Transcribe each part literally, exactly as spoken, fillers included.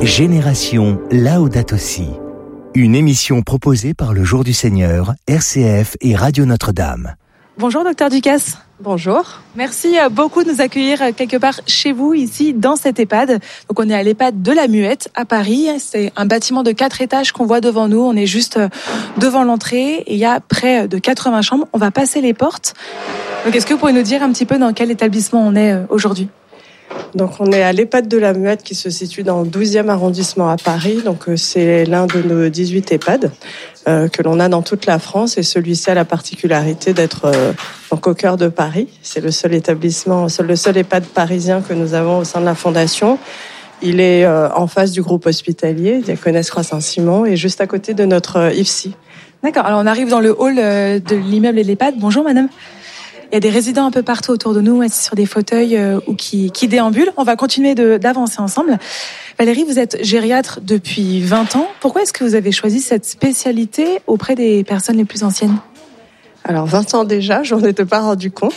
Génération Laudato Si. Une émission proposée par le Jour du Seigneur, R C F et Radio Notre-Dame. Bonjour docteur Ducasse. Bonjour. Merci beaucoup de nous accueillir quelque part chez vous, ici, dans cette EHPAD. Donc on est à l'EHPAD de la Muette, à Paris. C'est un bâtiment de quatre étages qu'on voit devant nous. On est juste devant l'entrée et il y a près de quatre-vingts chambres. On va passer les portes. Donc est-ce que vous pourriez nous dire un petit peu dans quel établissement on est aujourd'hui ? Donc on est à l'EHPAD de la Muette qui se situe dans le douzième arrondissement à Paris. Donc c'est l'un de nos dix-huit EHPAD euh, que l'on a dans toute la France et celui-ci a la particularité d'être euh, donc au cœur de Paris. C'est le seul établissement, le seul EHPAD parisien que nous avons au sein de la Fondation. Il est euh, en face du groupe hospitalier Diaconesse Croix Saint-Simon et juste à côté de notre euh, I F S I. D'accord, alors on arrive dans le hall euh, de l'immeuble et l'EHPAD. Bonjour madame. Il y a des résidents un peu partout autour de nous, assis sur des fauteuils euh, ou qui, qui déambulent. On va continuer de, d'avancer ensemble. Valérie, vous êtes gériatre depuis vingt ans. Pourquoi est-ce que vous avez choisi cette spécialité auprès des personnes les plus anciennes ? Alors vingt ans déjà, j'en étais pas rendu compte.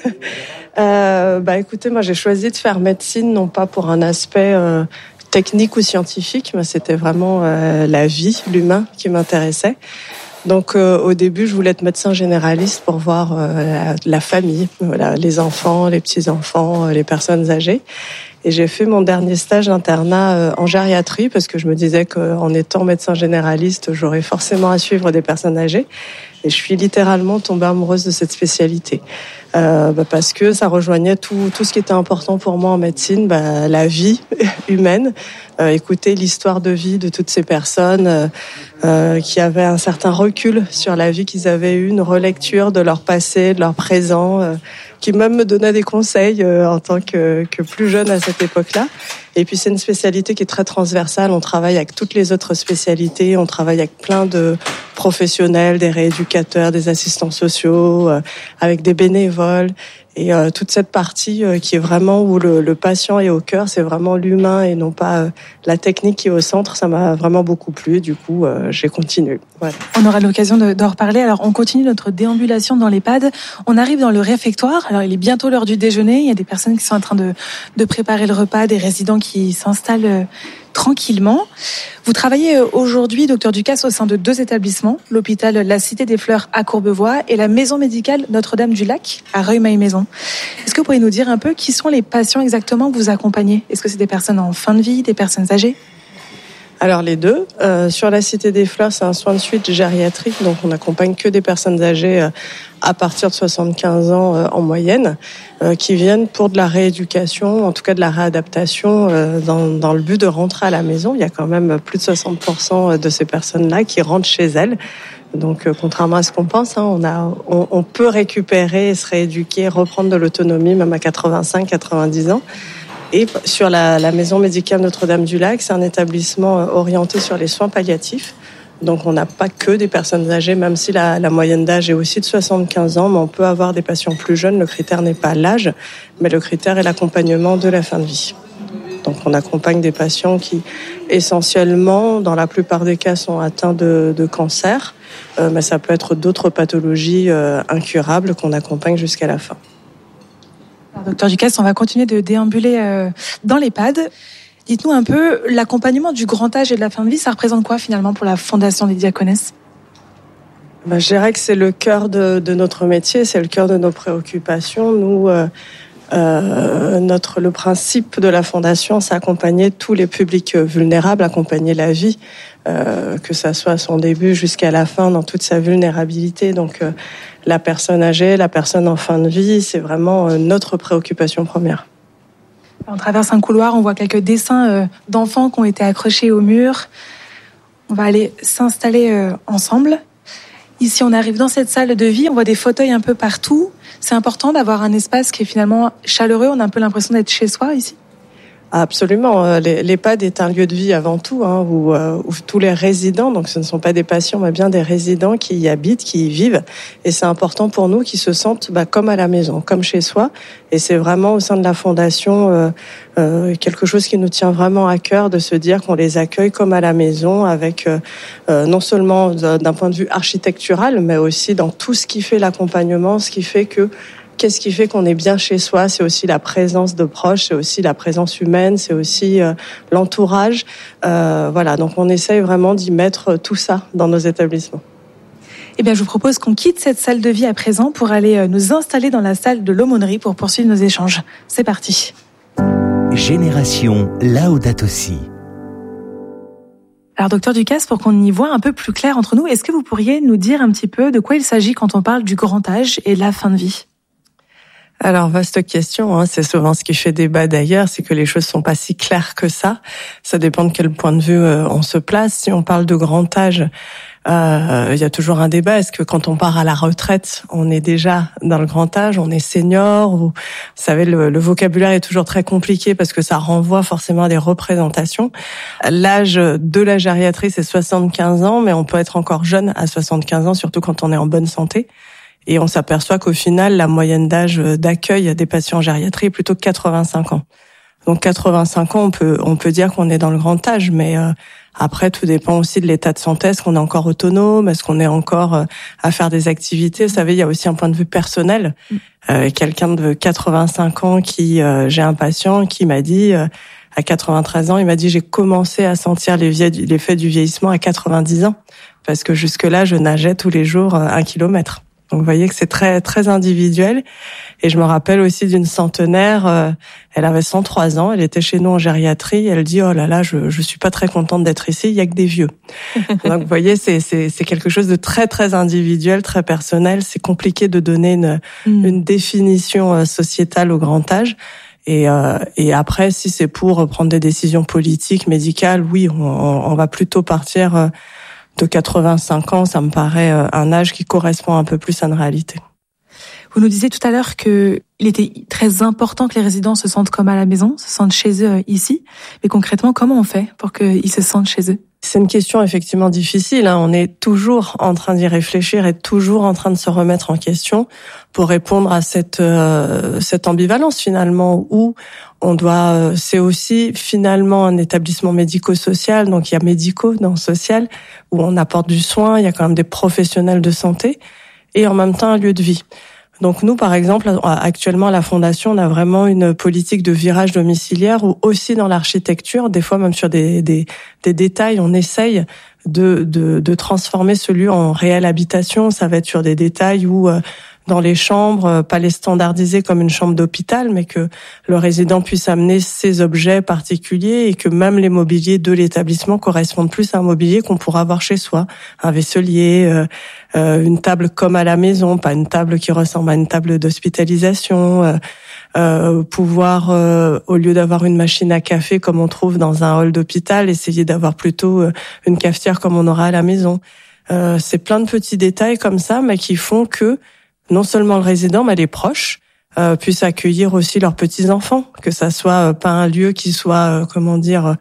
euh, bah écoutez, moi j'ai choisi de faire médecine non pas pour un aspect euh, technique ou scientifique, mais c'était vraiment euh, la vie, l'humain qui m'intéressait. Donc euh, au début, je voulais être médecin généraliste pour voir euh, la, la famille, voilà, les enfants, les petits-enfants, euh, les personnes âgées. Et j'ai fait mon dernier stage d'internat euh, en gériatrie parce que je me disais qu'en étant médecin généraliste, j'aurais forcément à suivre des personnes âgées. Et je suis littéralement tombée amoureuse de cette spécialité. Euh, bah parce que ça rejoignait tout, tout ce qui était important pour moi en médecine, bah, la vie humaine, euh, écouter l'histoire de vie de toutes ces personnes euh, euh, qui avaient un certain recul sur la vie qu'ils avaient eue, une relecture de leur passé, de leur présent, euh, qui même me donnait des conseils euh, en tant que, que plus jeune à cette époque-là. Et puis c'est une spécialité qui est très transversale, on travaille avec toutes les autres spécialités, on travaille avec plein de professionnels, des rééducateurs, des assistants sociaux, euh, avec des bénévoles. Et euh, toute cette partie euh, qui est vraiment où le, le patient est au cœur, c'est vraiment l'humain et non pas euh, la technique qui est au centre. Ça m'a vraiment beaucoup plu. Du coup, euh, j'ai continué. Ouais. On aura l'occasion de, d'en reparler. Alors, on continue notre déambulation dans l'EHPAD. On arrive dans le réfectoire. Alors, il est bientôt l'heure du déjeuner. Il y a des personnes qui sont en train de, de préparer le repas, des résidents qui s'installent euh, tranquillement. Vous travaillez aujourd'hui, docteur Ducasse, au sein de deux établissements, l'hôpital La Cité des Fleurs à Courbevoie et la maison médicale Notre-Dame-du-Lac à Rueil-Malmaison. Est-ce que vous pourriez nous dire un peu qui sont les patients exactement que vous accompagnez ? Est-ce que c'est des personnes en fin de vie, des personnes âgées ? Alors les deux. Euh, sur la Cité des Fleurs, c'est un soin de suite gériatrique, donc on n'accompagne que des personnes âgées euh, à partir de soixante-quinze ans euh, en moyenne, euh, qui viennent pour de la rééducation, en tout cas de la réadaptation, euh, dans, dans le but de rentrer à la maison. Il y a quand même plus de soixante pour cent de ces personnes-là qui rentrent chez elles. Donc, euh, contrairement à ce qu'on pense, hein, on, a, on, on peut récupérer, se rééduquer, reprendre de l'autonomie, même à quatre-vingt-cinq, quatre-vingt-dix ans. Et sur la, la maison médicale Notre-Dame-du-Lac, c'est un établissement orienté sur les soins palliatifs. Donc on n'a pas que des personnes âgées, même si la, la moyenne d'âge est aussi de soixante-quinze ans, mais on peut avoir des patients plus jeunes. Le critère n'est pas l'âge, mais le critère est l'accompagnement de la fin de vie. Donc on accompagne des patients qui, essentiellement, dans la plupart des cas, sont atteints de, de cancer, euh, mais ça peut être d'autres pathologies euh, incurables qu'on accompagne jusqu'à la fin. Alors, docteur Ducasse, on va continuer de déambuler euh, dans l'EHPAD. Dites-nous un peu, l'accompagnement du grand âge et de la fin de vie, ça représente quoi finalement pour la Fondation des Diaconesses ? Ben, je dirais que c'est le cœur de, de notre métier, c'est le cœur de nos préoccupations. Nous, euh, euh, notre, le principe de la Fondation, c'est accompagner tous les publics vulnérables, accompagner la vie, euh, que ça soit à son début jusqu'à la fin, dans toute sa vulnérabilité. Donc, euh, la personne âgée, la personne en fin de vie, c'est vraiment euh, notre préoccupation première. On traverse un couloir, on voit quelques dessins euh, d'enfants qui ont été accrochés au mur. On va aller s'installer euh, ensemble. Ici, on arrive dans cette salle de vie, on voit des fauteuils un peu partout. C'est important d'avoir un espace qui est finalement chaleureux. On a un peu l'impression d'être chez soi ici. Absolument. L'EHPAD est un lieu de vie avant tout, hein, où, où tous les résidents, donc ce ne sont pas des patients, mais bien des résidents qui y habitent, qui y vivent. Et c'est important pour nous qu'ils se sentent bah, comme à la maison, comme chez soi. Et c'est vraiment au sein de la Fondation euh, euh, quelque chose qui nous tient vraiment à cœur de se dire qu'on les accueille comme à la maison, avec euh, euh, non seulement d'un point de vue architectural, mais aussi dans tout ce qui fait l'accompagnement, ce qui fait que qu'est-ce qui fait qu'on est bien chez soi? C'est aussi la présence de proches, c'est aussi la présence humaine, c'est aussi euh, l'entourage. Euh, voilà, donc on essaye vraiment d'y mettre tout ça dans nos établissements. Eh bien, je vous propose qu'on quitte cette salle de vie à présent pour aller nous installer dans la salle de l'aumônerie pour poursuivre nos échanges. C'est parti. Génération Laudato Si. Alors, docteur Ducasse, pour qu'on y voit un peu plus clair entre nous, est-ce que vous pourriez nous dire un petit peu de quoi il s'agit quand on parle du grand âge et de la fin de vie ? Alors, vaste question, hein. C'est souvent ce qui fait débat d'ailleurs, c'est que les choses sont pas si claires que ça. Ça dépend de quel point de vue euh, on se place. Si on parle de grand âge, euh, il y a toujours un débat. Est-ce que quand on part à la retraite, on est déjà dans le grand âge, on est senior ou, vous savez, le, le vocabulaire est toujours très compliqué parce que ça renvoie forcément à des représentations. L'âge de la gériatrie, c'est soixante-quinze ans, mais on peut être encore jeune à soixante-quinze ans, surtout quand on est en bonne santé. Et on s'aperçoit qu'au final, la moyenne d'âge d'accueil des patients en gériatrie est plutôt quatre-vingt-cinq ans. Donc quatre-vingt-cinq ans, on peut on peut dire qu'on est dans le grand âge, mais euh, après tout dépend aussi de l'état de santé. Est-ce qu'on est encore autonome? Est-ce qu'on est encore euh, à faire des activités? Vous savez, il y a aussi un point de vue personnel. Euh, quelqu'un de quatre-vingt-cinq ans qui euh, j'ai un patient qui m'a dit euh, à quatre-vingt-treize ans, il m'a dit j'ai commencé à sentir les l'effet du vieillissement à quatre-vingt-dix ans parce que jusque là je nageais tous les jours euh, un kilomètre. Donc vous voyez que c'est très très individuel. Et je me rappelle aussi d'une centenaire, euh, elle avait cent trois ans, elle était chez nous en gériatrie, elle dit oh là là, je je suis pas très contente d'être ici, il y a que des vieux. Donc vous voyez, c'est c'est c'est quelque chose de très très individuel, très personnel, c'est compliqué de donner une mmh. une définition sociétale au grand âge. Et euh, et après si c'est pour prendre des décisions politiques, médicales, oui, on on va plutôt partir euh, de quatre-vingt-cinq ans, ça me paraît un âge qui correspond un peu plus à une réalité. Vous nous disiez tout à l'heure qu'il était très important que les résidents se sentent comme à la maison, se sentent chez eux ici. Mais concrètement, comment on fait pour qu'ils se sentent chez eux ? C'est une question effectivement difficile. Hein. On est toujours en train d'y réfléchir et toujours en train de se remettre en question pour répondre à cette euh, cette ambivalence finalement où on doit. Euh, c'est aussi finalement un établissement médico-social, donc il y a médicaux dans le social où on apporte du soin. Il y a quand même des professionnels de santé et en même temps un lieu de vie. Donc nous, par exemple, actuellement à la Fondation, on a vraiment une politique de virage domiciliaire où aussi dans l'architecture, des fois même sur des, des, des détails, on essaye de, de, de transformer ce lieu en réelle habitation. Ça va être sur des détails où euh, dans les chambres, pas les standardiser comme une chambre d'hôpital, mais que le résident puisse amener ses objets particuliers et que même les mobiliers de l'établissement correspondent plus à un mobilier qu'on pourra avoir chez soi. Un vaisselier, euh, euh, une table comme à la maison, pas une table qui ressemble à une table d'hospitalisation, euh, euh, pouvoir, euh, au lieu d'avoir une machine à café comme on trouve dans un hall d'hôpital, essayer d'avoir plutôt euh, une cafetière comme on aura à la maison. Euh, c'est plein de petits détails comme ça, mais qui font que non seulement le résident, mais les proches euh, puissent accueillir aussi leurs petits-enfants, que ça soit euh, pas un lieu qui soit, euh, comment dire,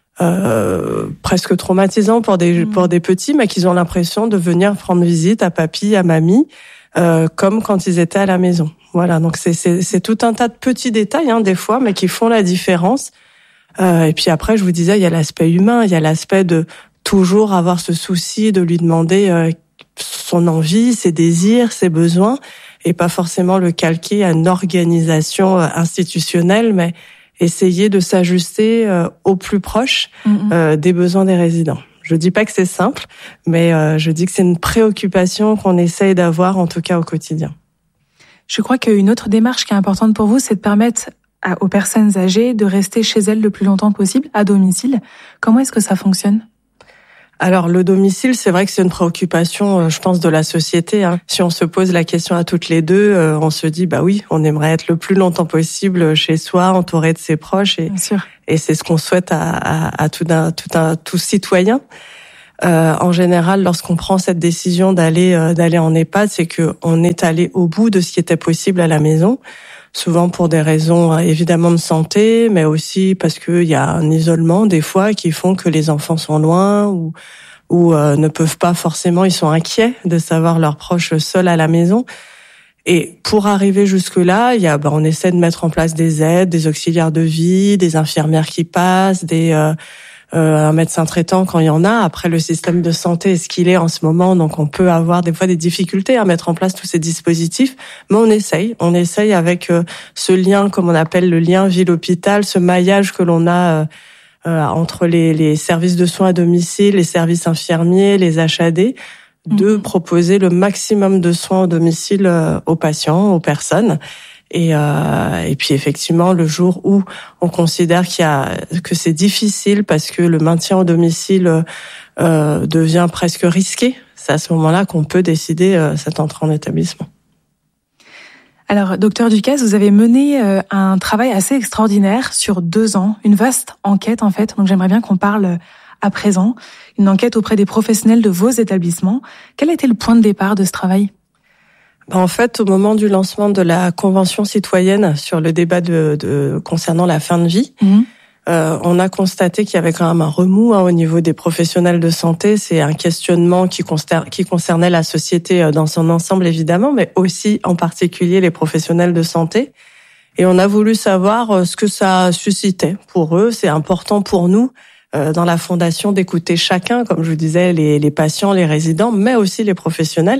euh, presque traumatisant pour des mmh. pour des petits, mais qu'ils ont l'impression de venir prendre visite à papy, à mamie, euh, comme quand ils étaient à la maison. Voilà, donc c'est c'est c'est tout un tas de petits détails, hein, des fois, mais qui font la différence. Euh, et puis après, je vous disais, il y a l'aspect humain, il y a l'aspect de toujours avoir ce souci de lui demander euh, son envie, ses désirs, ses besoins, et pas forcément le calquer à une organisation institutionnelle, mais essayer de s'ajuster euh, au plus proche euh, des besoins des résidents. Je dis pas que c'est simple, mais euh, je dis que c'est une préoccupation qu'on essaye d'avoir, en tout cas au quotidien. Je crois qu'une autre démarche qui est importante pour vous, c'est de permettre à, aux personnes âgées de rester chez elles le plus longtemps possible, à domicile. Comment est-ce que ça fonctionne ? Alors le domicile, c'est vrai que c'est une préoccupation, je pense, de la société. Hein. Si on se pose la question à toutes les deux, on se dit bah oui, on aimerait être le plus longtemps possible chez soi, entouré de ses proches, et, Bien sûr. et c'est ce qu'on souhaite à, à, à tout un tout un tout citoyen. Euh, en général, lorsqu'on prend cette décision d'aller euh, d'aller en EHPAD, c'est que on est allé au bout de ce qui était possible à la maison. Souvent pour des raisons évidemment de santé, mais aussi parce qu'il y a un isolement des fois qui font que les enfants sont loin ou ou euh, ne peuvent pas forcément, ils sont inquiets de savoir leurs proches seuls à la maison. Et pour arriver jusque-là, il y a, ben, on essaie de mettre en place des aides, des auxiliaires de vie, des infirmières qui passent, des euh, euh, un médecin traitant quand il y en a. Après, le système de santé est ce qu'il est en ce moment, donc on peut avoir des fois des difficultés à mettre en place tous ces dispositifs, mais on essaye. On essaye avec euh, ce lien, comme on appelle le lien ville-hôpital, ce maillage que l'on a euh, euh, entre les, les services de soins à domicile, les services infirmiers, les H A D, de mmh. proposer le maximum de soins au domicile euh, aux patients, aux personnes. Et, euh, et puis effectivement, le jour où on considère qu'il y a que c'est difficile parce que le maintien au domicile euh, devient presque risqué, c'est à ce moment-là qu'on peut décider euh, cette entrée en établissement. Alors, docteur Ducasse, vous avez mené euh, un travail assez extraordinaire sur deux ans, une vaste enquête en fait. Donc j'aimerais bien qu'on parle à présent, une enquête auprès des professionnels de vos établissements. Quel a été le point de départ de ce travail ? En fait, au moment du lancement de la Convention citoyenne sur le débat de, de concernant la fin de vie, mmh. euh, on a constaté qu'il y avait quand même un remous hein, au niveau des professionnels de santé. C'est un questionnement qui, conster- qui concernait la société dans son ensemble, évidemment, mais aussi en particulier les professionnels de santé. Et on a voulu savoir ce que ça suscitait pour eux. C'est important pour nous, euh, dans la Fondation, d'écouter chacun, comme je vous disais, les, les patients, les résidents, mais aussi les professionnels.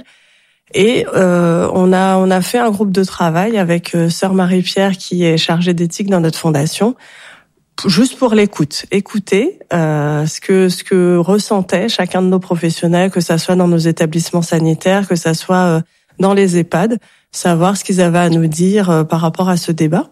Et euh, on a on a fait un groupe de travail avec euh, sœur Marie-Pierre qui est chargée d'éthique dans notre fondation, juste pour l'écoute, écouter euh, ce que ce que ressentait chacun de nos professionnels, que ça soit dans nos établissements sanitaires, que ça soit euh, dans les EHPAD, savoir ce qu'ils avaient à nous dire euh, par rapport à ce débat.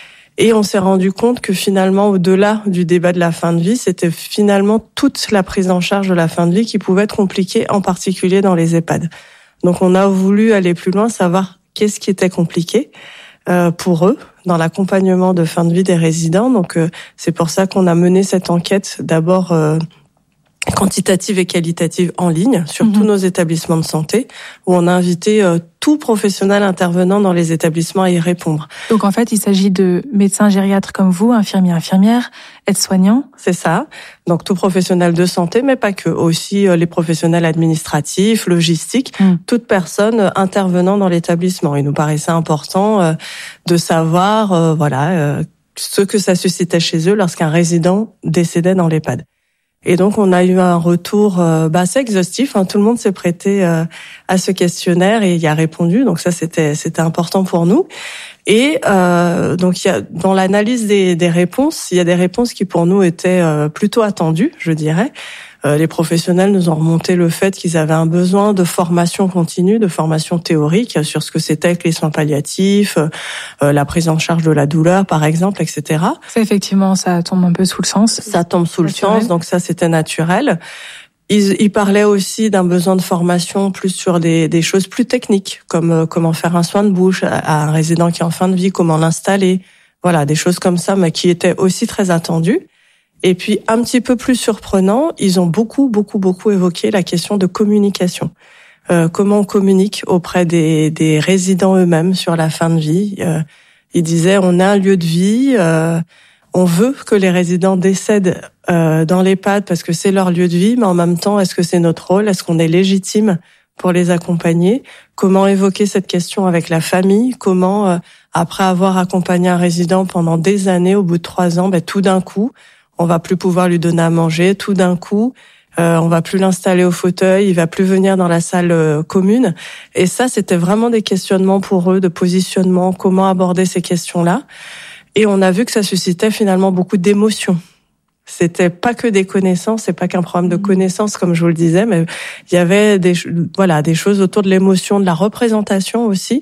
Et on s'est rendu compte que finalement, au-delà du débat de la fin de vie, c'était finalement toute la prise en charge de la fin de vie qui pouvait être compliquée, en particulier dans les EHPAD. Donc on a voulu aller plus loin, savoir qu'est-ce qui était compliqué euh, pour eux dans l'accompagnement de fin de vie des résidents. Donc euh, c'est pour ça qu'on a mené cette enquête d'abord euh, quantitative et qualitative en ligne sur mmh. tous nos établissements de santé, où on a invité euh, tout professionnel intervenant dans les établissements à y répondre. Donc en fait, il s'agit de médecins gériatres comme vous, infirmiers, infirmières, aides-soignants. C'est ça. Donc tout professionnel de santé, mais pas que. Aussi euh, les professionnels administratifs, logistiques, mmh. toute personne intervenant dans l'établissement. Il nous paraissait important euh, de savoir, euh, voilà, euh, ce que ça suscitait chez eux lorsqu'un résident décédait dans l'EHPAD. Et donc, on a eu un retour euh, bah, assez exhaustif. Hein. Tout le monde s'est prêté euh, à ce questionnaire et y a répondu. Donc ça, c'était c'était important pour nous. Et euh, donc, il y a dans l'analyse des, des réponses, il y a des réponses qui pour nous étaient euh, plutôt attendues, je dirais. Euh, les professionnels nous ont remonté le fait qu'ils avaient un besoin de formation continue, de formation théorique sur ce que c'était que les soins palliatifs, euh, la prise en charge de la douleur, par exemple, et cetera. Ça, effectivement, ça tombe un peu sous le sens. Ça tombe sous le sens, donc ça, c'était naturel. Ils, ils parlaient aussi d'un besoin de formation plus sur des, des choses plus techniques, comme euh, comment faire un soin de bouche à, à un résident qui est en fin de vie, comment l'installer. Voilà, des choses comme ça, mais qui étaient aussi très attendues. Et puis, un petit peu plus surprenant, ils ont beaucoup, beaucoup, beaucoup évoqué la question de communication. Euh, comment on communique auprès des, des résidents eux-mêmes sur la fin de vie. Euh, ils disaient, on a un lieu de vie, euh, on veut que les résidents décèdent euh, dans l'EHPAD parce que c'est leur lieu de vie, mais en même temps, est-ce que c'est notre rôle? Est-ce qu'on est légitime pour les accompagner? Comment évoquer cette question avec la famille? Comment, euh, après avoir accompagné un résident pendant des années, au bout de trois ans, ben, tout d'un coup, on va plus pouvoir lui donner à manger, tout d'un coup, euh, on va plus l'installer au fauteuil, il va plus venir dans la salle euh, commune. Et ça, c'était vraiment des questionnements pour eux, de positionnement, comment aborder ces questions-là. Et on a vu que ça suscitait finalement beaucoup d'émotions. C'était pas que des connaissances, c'est pas qu'un problème de connaissances, comme je vous le disais, mais il y avait des, voilà, des choses autour de l'émotion, de la représentation aussi.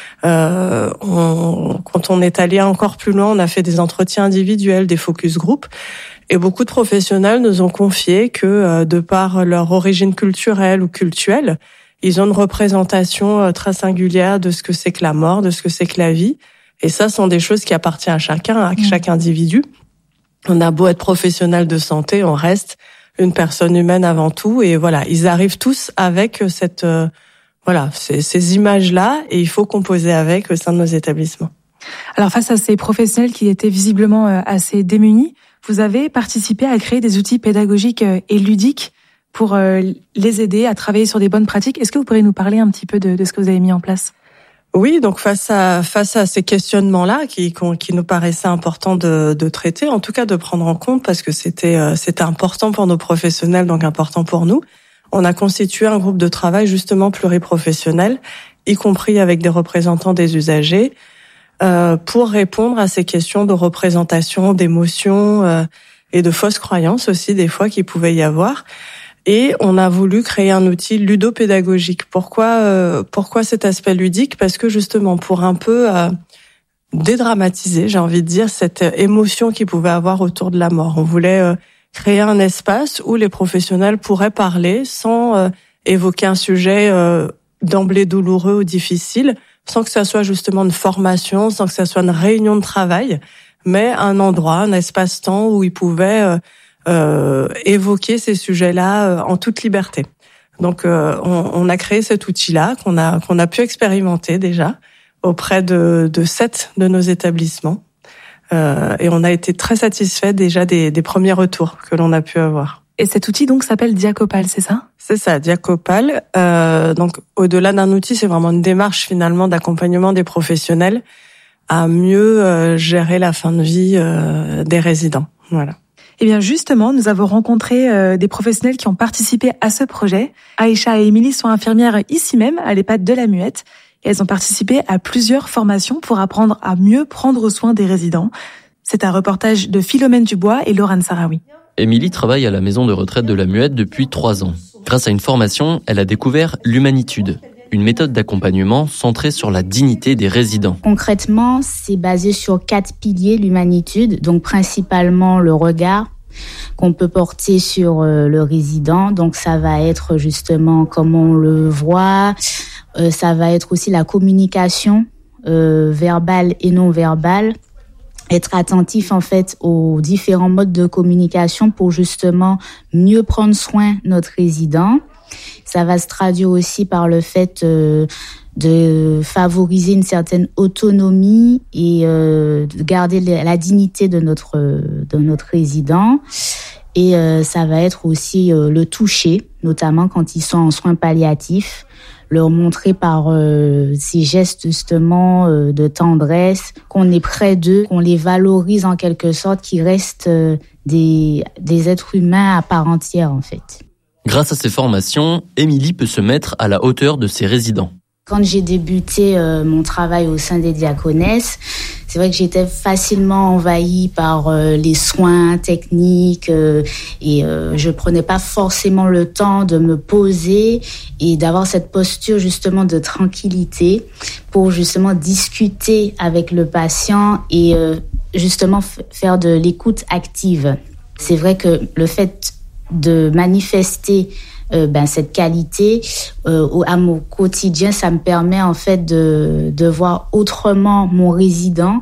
Euh, on, quand on est allé encore plus loin, on a fait des entretiens individuels, des focus group, et beaucoup de professionnels nous ont confié que, euh, de par leur origine culturelle ou cultuelle, ils ont une représentation euh, très singulière de ce que c'est que la mort, de ce que c'est que la vie. Et ça, sont des choses qui appartiennent à chacun, à chaque individu. On a beau être professionnel de santé, on reste une personne humaine avant tout. Et voilà, ils arrivent tous avec cette, euh, voilà, ces, ces images-là, et il faut composer avec au sein de nos établissements. Alors, face à ces professionnels qui étaient visiblement euh, assez démunis, vous avez participé à créer des outils pédagogiques euh, et ludiques pour euh, les aider à travailler sur des bonnes pratiques. Est-ce que vous pourriez nous parler un petit peu de, de ce que vous avez mis en place ? Oui, donc face à face à ces questionnements-là qui qui nous paraissaient importants de, de traiter, en tout cas de prendre en compte parce que c'était c'était important pour nos professionnels, donc important pour nous. On a constitué un groupe de travail justement pluriprofessionnel, y compris avec des représentants des usagers, euh, pour répondre à ces questions de représentation, d'émotions euh, et de fausses croyances aussi des fois qu'il pouvait y avoir. Et on a voulu créer un outil ludopédagogique. Pourquoi euh, pourquoi cet aspect ludique ? Parce que justement pour un peu euh, dédramatiser, j'ai envie de dire, cette émotion qu'il pouvait avoir autour de la mort. On voulait euh, créer un espace où les professionnels pourraient parler sans euh, évoquer un sujet euh, d'emblée douloureux ou difficile, sans que ça soit justement une formation, sans que ça soit une réunion de travail, mais un endroit, un espace-temps où ils pouvaient euh, euh, évoquer ces sujets-là euh, en toute liberté. Donc, euh, on, on a créé cet outil-là qu'on a qu'on a pu expérimenter déjà auprès de, de sept de nos établissements. Euh, et on a été très satisfait déjà des, des premiers retours que l'on a pu avoir. Et cet outil donc s'appelle Diacopal, c'est ça ? C'est ça, Diacopal. Euh, donc au-delà d'un outil, c'est vraiment une démarche finalement d'accompagnement des professionnels à mieux euh, gérer la fin de vie euh, des résidents. Voilà. Eh bien justement, nous avons rencontré euh, des professionnels qui ont participé à ce projet. Aïcha et Émilie sont infirmières ici même à l'EHPAD de la Muette. Et elles ont participé à plusieurs formations pour apprendre à mieux prendre soin des résidents. C'est un reportage de Philomène Dubois et Laurent Sarawi. Émilie travaille à la maison de retraite de la Muette depuis trois ans. Grâce à une formation, elle a découvert l'humanitude, une méthode d'accompagnement centrée sur la dignité des résidents. Concrètement, c'est basé sur quatre piliers, l'humanitude, donc principalement le regard qu'on peut porter sur le résident. Donc ça va être justement comment on le voit, euh, ça va être aussi la communication euh, verbale et non verbale. Être attentif en fait aux différents modes de communication pour justement mieux prendre soin de notre résident. Ça va se traduire aussi par le fait euh, de favoriser une certaine autonomie et euh, de garder la dignité de notre de notre résident. Et euh, ça va être aussi euh, le toucher, notamment quand ils sont en soins palliatifs, leur montrer par euh, ces gestes justement euh, de tendresse qu'on est près d'eux, qu'on les valorise en quelque sorte, qu'ils restent euh, des des êtres humains à part entière en fait. Grâce à ces formations, Émilie peut se mettre à la hauteur de ses résidents. Quand j'ai débuté euh, mon travail au sein des diaconesses, c'est vrai que j'étais facilement envahie par euh, les soins techniques euh, et euh, je prenais pas forcément le temps de me poser et d'avoir cette posture justement de tranquillité pour justement discuter avec le patient et euh, justement f- faire de l'écoute active. C'est vrai que le fait de manifester Euh, ben cette qualité euh, à mon quotidien, ça me permet en fait de de voir autrement mon résident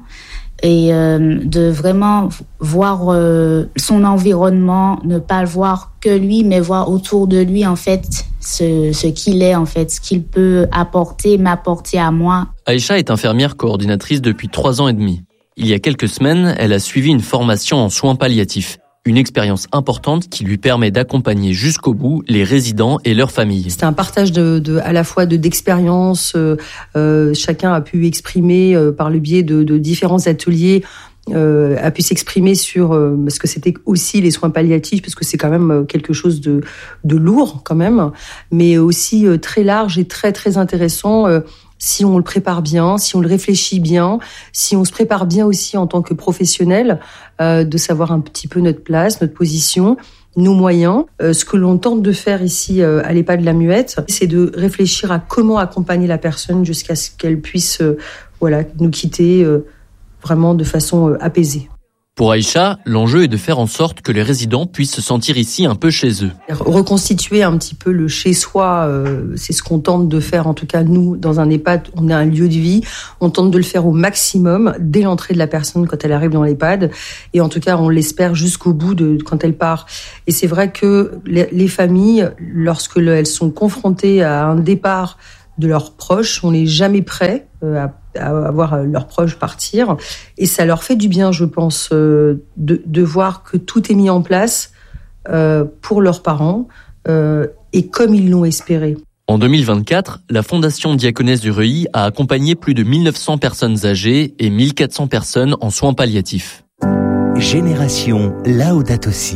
et euh, de vraiment voir euh, son environnement, ne pas le voir que lui, mais voir autour de lui en fait ce ce qu'il est en fait, ce qu'il peut apporter, m'apporter à moi. Aïcha est infirmière coordinatrice depuis trois ans et demi. Il y a quelques semaines, elle a suivi une formation en soins palliatifs. Une expérience importante qui lui permet d'accompagner jusqu'au bout les résidents et leurs familles. C'était un partage de, de à la fois de d'expériences. Euh, euh, chacun a pu exprimer euh, par le biais de, de différents ateliers, euh, a pu s'exprimer sur euh, parce que c'était aussi les soins palliatifs, parce que c'est quand même quelque chose de de lourd quand même, mais aussi euh, très large et très très intéressant. Euh, si on le prépare bien, si on le réfléchit bien, si on se prépare bien aussi en tant que professionnel, euh, de savoir un petit peu notre place, notre position, nos moyens. Euh, ce que l'on tente de faire ici euh, à l'EHPAD de la Muette, c'est de réfléchir à comment accompagner la personne jusqu'à ce qu'elle puisse euh, voilà, nous quitter euh, vraiment de façon euh, apaisée. Pour Aïcha, l'enjeu est de faire en sorte que les résidents puissent se sentir ici un peu chez eux. Reconstituer un petit peu le chez-soi, euh, c'est ce qu'on tente de faire, en tout cas nous, dans un EHPAD, on a un lieu de vie, on tente de le faire au maximum dès l'entrée de la personne quand elle arrive dans l'EHPAD, et en tout cas on l'espère jusqu'au bout de quand elle part. Et c'est vrai que les, les familles, lorsque le, elles sont confrontées à un départ de leurs proches, on n'est jamais prêt euh, à à voir leurs proches partir, et ça leur fait du bien, je pense, euh, de, de voir que tout est mis en place euh, pour leurs parents euh, et comme ils l'ont espéré. En deux mille vingt-quatre, la Fondation Diaconesse du Reuilly a accompagné plus de mille neuf cents personnes âgées et mille quatre cents personnes en soins palliatifs. Génération Laudato Si.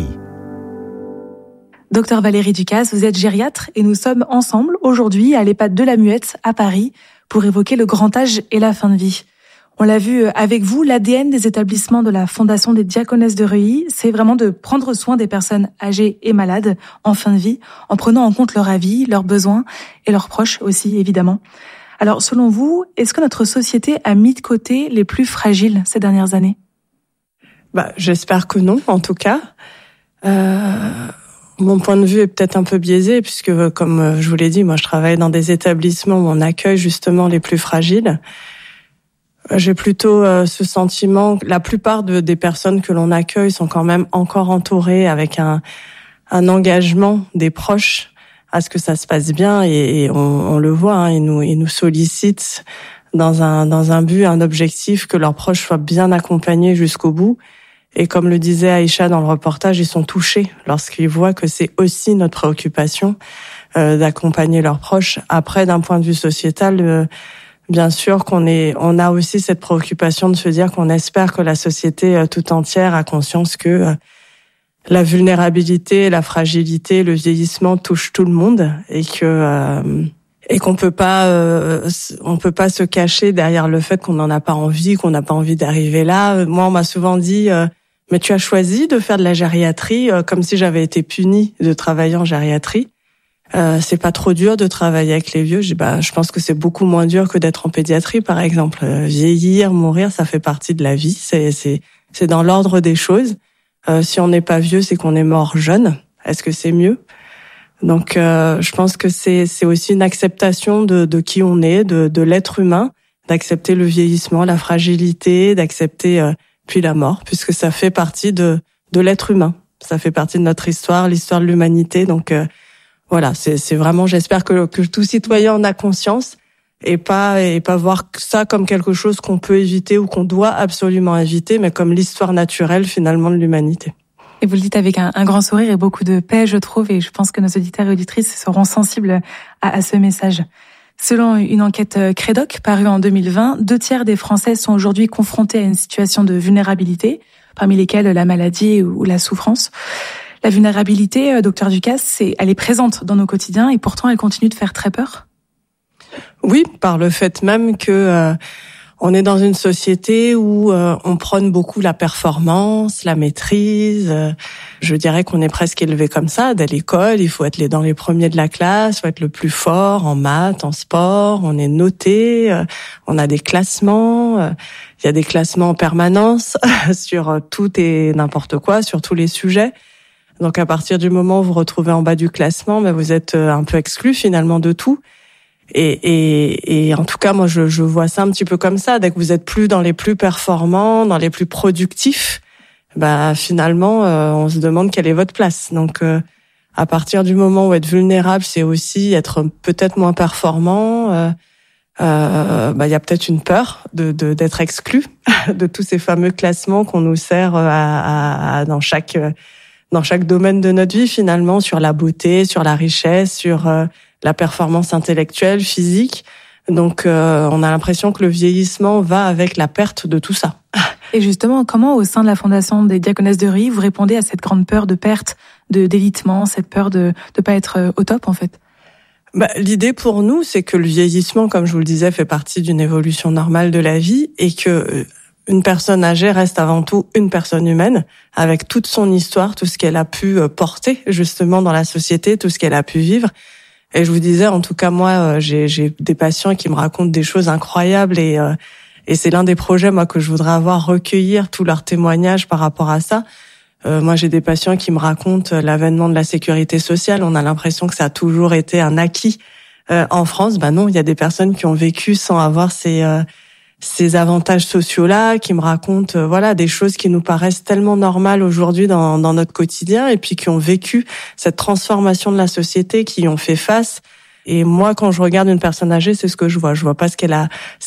Docteur Valérie Ducasse, vous êtes gériatre et nous sommes ensemble aujourd'hui à l'EHPAD de la Muette à Paris pour évoquer le grand âge et la fin de vie. On l'a vu avec vous, l'A D N des établissements de la Fondation des Diaconesses de Reuilly, c'est vraiment de prendre soin des personnes âgées et malades en fin de vie, en prenant en compte leur avis, leurs besoins et leurs proches aussi, évidemment. Alors, selon vous, est-ce que notre société a mis de côté les plus fragiles ces dernières années ? Bah, j'espère que non, en tout cas. Euh, mon point de vue est peut-être un peu biaisé, puisque, comme je vous l'ai dit, moi, je travaille dans des établissements où on accueille justement les plus fragiles. J'ai plutôt euh, ce sentiment que la plupart de, des personnes que l'on accueille sont quand même encore entourées avec un, un engagement des proches à ce que ça se passe bien, et, et on, on le voit, hein, ils nous, ils nous sollicitent dans un, dans un but, un objectif, que leurs proches soient bien accompagnés jusqu'au bout. Et comme le disait Aïcha dans le reportage, ils sont touchés lorsqu'ils voient que c'est aussi notre préoccupation euh, d'accompagner leurs proches. Après, d'un point de vue sociétal, euh, bien sûr qu'on est, on a aussi cette préoccupation de se dire qu'on espère que la société tout entière a conscience que la vulnérabilité, la fragilité, le vieillissement touchent tout le monde, et que euh, et qu'on peut pas, euh, on peut pas se cacher derrière le fait qu'on n'en a pas envie, qu'on n'a pas envie d'arriver là. Moi, on m'a souvent dit euh, mais tu as choisi de faire de la gériatrie, euh, comme si j'avais été punie de travailler en gériatrie. Euh, c'est pas trop dur de travailler avec les vieux. Je dis, bah, je pense que c'est beaucoup moins dur que d'être en pédiatrie, par exemple. Euh, vieillir, mourir, ça fait partie de la vie. C'est, c'est, c'est dans l'ordre des choses. Euh, si on n'est pas vieux, c'est qu'on est mort jeune. Est-ce que c'est mieux? Donc, euh, je pense que c'est, c'est aussi une acceptation de, de qui on est, de, de l'être humain, d'accepter le vieillissement, la fragilité, d'accepter euh, puis la mort, puisque ça fait partie de, de l'être humain. Ça fait partie de notre histoire, l'histoire de l'humanité. Donc, euh, Voilà, c'est, c'est vraiment, j'espère que, que tout citoyen en a conscience, et pas, et pas voir ça comme quelque chose qu'on peut éviter ou qu'on doit absolument éviter, mais comme l'histoire naturelle, finalement, de l'humanité. Et vous le dites avec un, un grand sourire et beaucoup de paix, je trouve, et je pense que nos auditeurs et auditrices seront sensibles à, à ce message. Selon une enquête Crédoc parue en deux mille vingt, deux tiers des Français sont aujourd'hui confrontés à une situation de vulnérabilité, parmi lesquelles la maladie ou la souffrance. La vulnérabilité, docteur Ducasse, c'est, elle est présente dans nos quotidiens et pourtant elle continue de faire très peur. Oui, par le fait même que euh, on est dans une société où euh, on prône beaucoup la performance, la maîtrise. Euh, je dirais qu'on est presque élevé comme ça. Dès l'école, il faut être les, dans les premiers de la classe, il faut être le plus fort en maths, en sport. On est noté, euh, on a des classements. Euh, il y a des classements en permanence sur euh, tout et n'importe quoi, sur tous les sujets. Donc à partir du moment où vous vous retrouvez en bas du classement, ben vous êtes un peu exclu finalement de tout. Et, et, et en tout cas, moi je, je vois ça un petit peu comme ça. Dès que vous êtes plus dans les plus performants, dans les plus productifs, ben finalement euh, on se demande quelle est votre place. Donc euh, à partir du moment où être vulnérable, c'est aussi être peut-être moins performant. Euh, euh, ben, y a peut-être une peur de, de d'être exclu de tous ces fameux classements qu'on nous sert à, à, à dans chaque dans chaque domaine de notre vie, finalement, sur la beauté, sur la richesse, sur euh, la performance intellectuelle, physique. Donc, euh, on a l'impression que le vieillissement va avec la perte de tout ça. Et justement, comment, au sein de la Fondation des Diaconesses de Reuilly, vous répondez à cette grande peur de perte, de d'évitement, cette peur de ne pas être au top, en fait? Bah, l'idée pour nous, c'est que le vieillissement, comme je vous le disais, fait partie d'une évolution normale de la vie, et que une personne âgée reste avant tout une personne humaine, avec toute son histoire, tout ce qu'elle a pu porter justement dans la société, tout ce qu'elle a pu vivre. Et je vous disais, en tout cas moi, j'ai, j'ai des patients qui me racontent des choses incroyables, et, et c'est l'un des projets moi que je voudrais avoir, recueillir tous leurs témoignages par rapport à ça. Euh, moi, j'ai des patients qui me racontent l'avènement de la sécurité sociale. On a l'impression que ça a toujours été un acquis euh, en France. Ben non, il y a des personnes qui ont vécu sans avoir ces euh, ces avantages sociaux-là, qui me racontent euh, voilà des choses qui nous paraissent tellement normales aujourd'hui dans, dans notre quotidien, et puis qui ont vécu cette transformation de la société, qui y ont fait face. Et moi, quand je regarde une personne âgée, c'est ce que je vois. Je vois pas ce qu'elle a,